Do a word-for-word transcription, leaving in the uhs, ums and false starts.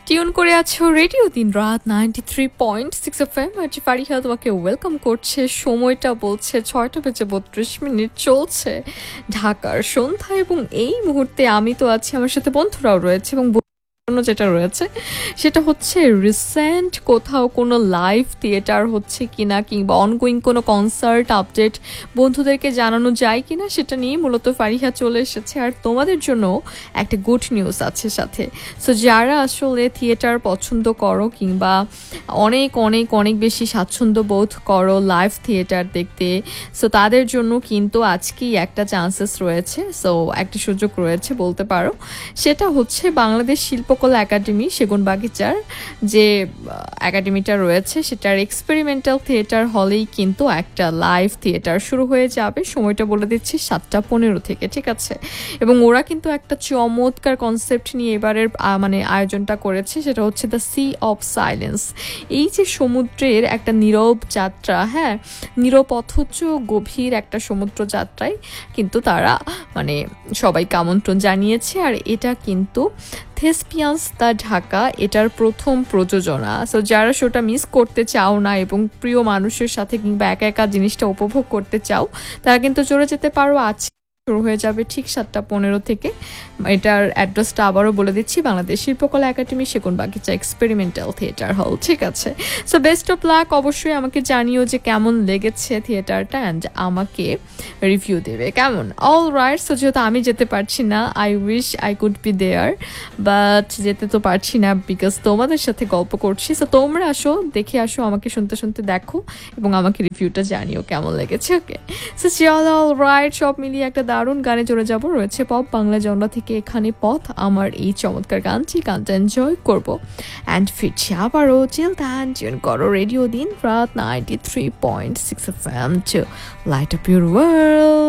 Tune করে আছো radio দিন রাত ninety three point six F M R Fariha তোমাকে ওয়েলকাম করছে। সময়টা বলছে ছয়টা বেজে বত্রিশ মিনিট চলছে ঢাকার সন্ধ্যা, এবং এই মুহূর্তে আমি তো আছি, আমার সাথে বন্ধুরাও রয়েছে, এবং যেটা রয়েছে সেটা হচ্ছে রিসেন্ট কোথাও কোনো লাইভ থিয়েটার হচ্ছে কিনা কিংবা অনগোয়িং কোনো কনসার্ট আপডেট বন্ধুদেরকে জানানো যায় কিনা সেটা নিয়ে মূলত ফারিহা চলে এসেছে। আর তোমাদের জন্য একটা গুড নিউজ আছে সাথে। সো যারা আসলে থিয়েটার পছন্দ করো কিংবা অনেক অনেক অনেক বেশি স্বাচ্ছন্দ্য বোধ করো লাইভ থিয়েটার দেখতে, সো তাদের জন্য কিন্তু আজকেই একটা চান্সেস রয়েছে, সো একটা সুযোগ রয়েছে বলতে পারো। সেটা হচ্ছে বাংলাদেশ শিল্প কলা একাডেমি সেগুনবাগিচার যে একাডেমিটা রয়েছে সেটার এক্সপেরিমেন্টাল থিয়েটার হলেই কিন্তু একটা লাইভ থিয়েটার শুরু হয়ে যাবে। সময়টা বলে দিচ্ছি সাতটা পনেরো থেকে, ঠিক আছে। এবং ওরা কিন্তু একটা চমৎকার কনসেপ্ট নিয়ে এবারের মানে আয়োজনটা করেছে, সেটা হচ্ছে দ্য সি অফ সাইলেন্স। এই যে সমুদ্রের একটা নীরব যাত্রা, হ্যাঁ নীরব অথচ গভীর একটা সমুদ্র যাত্রায় কিন্তু তারা মানে সবাইকে আমন্ত্রণ জানিয়েছে। আর এটা কিন্তু থেসপিয়ান্স দ্য ঢাকা এটার প্রথম প্রযোজনা। সো যারা শোটা মিস করতে চাও না এবং প্রিয় মানুষের সাথে কিংবা একা একা জিনিসটা উপভোগ করতে চাও, তারা কিন্তু চলে যেতে পারো। আজকে শুরু হয়ে যাবে ঠিক সাতটা পনেরো থেকে। এটার অ্যাড্রেসটা আবারও বলে দিচ্ছি, বাংলাদেশ শিল্পকলা একাডেমি সেগুনবাগিচা এক্সপেরিমেন্টাল থিয়েটার হল, ঠিক আছে। So best of luck. অবশ্যই আমাকে জানিও যে কেমন লেগেছে থিয়েটারটা, অ্যান্ড আমাকে রিভিউ দেবে কেমন। All right. সো যেহেতু আমি যেতে পারছি না, I wish I could be there, but যেতে তো পারছি না বিকজ তোমাদের সাথে গল্প করছি। সো তোমরা আসো, দেখে আসো, আমাকে শুনতে শুনতে দেখো এবং আমাকে রিভিউটা জানিও কেমন লেগেছে। ওকে, সো চল অল রাইট। সব মিলিয়ে একটা দারুণ গানে চলে যাবো। রয়েছে পপ বাংলা জনরা থেকে এখানে পথ আমার এই চমৎকার গানটি, গানটা এনজয় করবো অ্যান্ড ফিরছি আবারও। চিল দ্যান টিউন করো রেডিও দিন রাত ninety three point six F M two light up your world.